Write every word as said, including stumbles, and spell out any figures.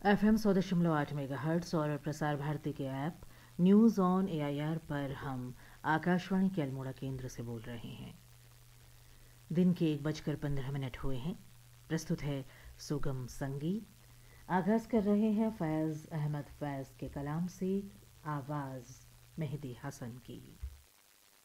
F M सौ दशमलव आठ मेगा हर्ट्स और प्रसार भारती के app news on A I R पर हम आकाशवाणी के अल्मोड़ा केंद्र से बोल रहे हैं। दिन के एक बजकर पंद्रह मिनट हुए हैं। प्रस्तुत है सुगम संगीत। आगाज़ कर रहे हैं फैज़ अहमद फैज़ के कलाम से, आवाज़ मेहदी हसन की।